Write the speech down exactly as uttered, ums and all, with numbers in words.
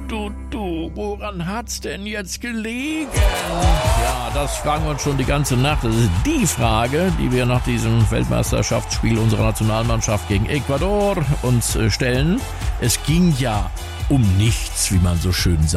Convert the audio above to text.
du, du, woran hat's denn jetzt gelegen? Ja, das fragen wir uns schon die ganze Nacht. Das ist die Frage, die wir nach diesem Weltmeisterschaftsspiel unserer Nationalmannschaft gegen Ecuador uns stellen. Es ging ja um nichts, wie man so schön sagt.